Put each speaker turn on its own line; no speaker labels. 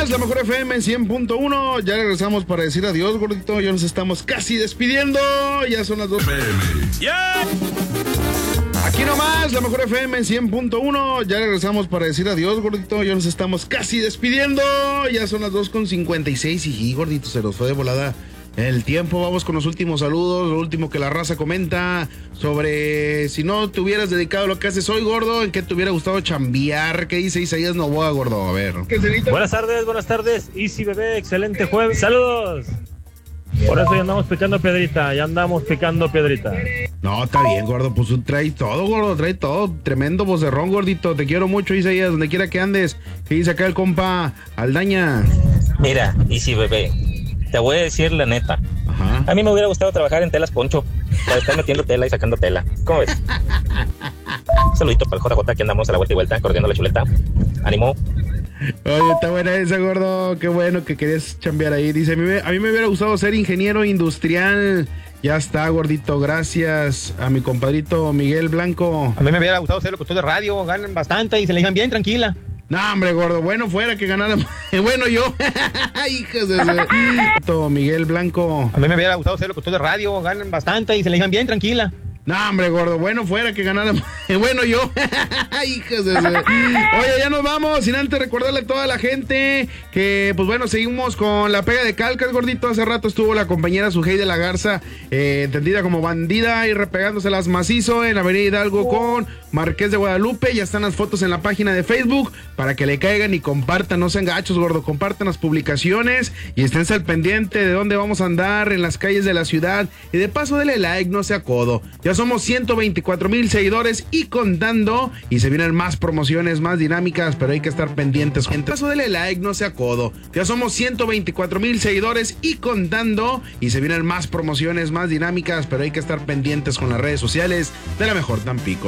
más, la mejor FM 100.1. Ya regresamos para decir adiós, gordito. Ya nos estamos casi despidiendo. Ya son las 2 PM. ¡Ya! Aquí nomás, la mejor FM 100.1. Ya regresamos para decir adiós, gordito. Ya nos estamos casi despidiendo. Ya son las 2:56 y gordito, se nos fue de volada el tiempo. Vamos con los últimos saludos. Lo último que la raza comenta sobre si no te hubieras dedicado a lo que haces hoy, gordo, en qué te hubiera gustado chambear. ¿Qué dice Isaías Novoa, gordo? A ver.
Buenas tardes. Easy bebé, excelente jueves. Saludos. Por eso ya andamos picando piedrita,
No, está bien, gordo, pues trae todo. Tremendo vocerrón, gordito. Te quiero mucho, Isaías, donde quiera que andes. ¿Qué dice acá el compa Aldaña?
Mira, Easy bebé, te voy a decir la neta.
Ajá.
A mí me hubiera gustado trabajar en Telas Poncho, para estar metiendo tela y sacando tela. ¿Cómo ves? Un saludito para el JJ, que andamos a la vuelta y vuelta, corriendo la chuleta. ¡Ánimo!
Oye, está buena esa, gordo. Qué bueno que querías chambear ahí. Dice, a mí me hubiera gustado ser ingeniero industrial. Ya está, gordito. Gracias a mi compadrito Miguel Blanco.
A mí me hubiera gustado ser locutor de radio. Ganan bastante y se le dejan bien, tranquila.
No, hombre, gordo. Bueno, fuera que ganara. Bueno, yo. Hijos de su... Miguel Blanco.
A mí me hubiera gustado ser locutor de radio. Ganan bastante y se le dejan bien, tranquila.
No, hombre, gordo, bueno, fuera que ganara. Bueno, yo. Hijos de su... Oye, ya nos vamos. Sin antes recordarle a toda la gente que, pues bueno, seguimos con la pega de calcas, gordito. Hace rato estuvo la compañera Sujei de la Garza, entendida como bandida, y repegándoselas macizo en Avenida Hidalgo con Marqués de Guadalupe. Ya están las fotos en la página de Facebook para que le caigan y compartan. No sean gachos, gordo. Compartan las publicaciones y esténse al pendiente de dónde vamos a andar en las calles de la ciudad. Y de paso, denle like, no sea codo. Ya somos 124,000 seguidores y contando. Y se vienen más promociones, más dinámicas, pero hay que estar pendientes. En paso, denle like, no sea codo. Ya somos 124,000 seguidores y contando. Y se vienen más promociones, más dinámicas, pero hay que estar pendientes con las redes sociales de La Mejor Tampico.